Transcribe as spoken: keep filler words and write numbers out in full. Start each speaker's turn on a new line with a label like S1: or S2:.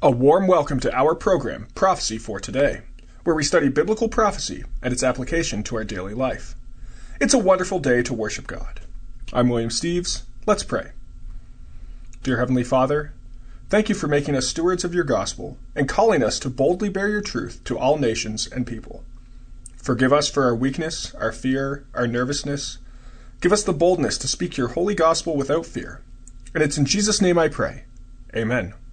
S1: A warm welcome to our program, Prophecy for Today, where we study biblical prophecy and its application to our daily life. It's a wonderful day to worship God. I'm William Steves. Let's pray. Dear Heavenly Father, thank you for making us stewards of your gospel and calling us to boldly bear your truth to all nations and people. Forgive us for our weakness, our fear, our nervousness. Give us the boldness to speak your holy gospel without fear. And it's in Jesus' name I pray. Amen.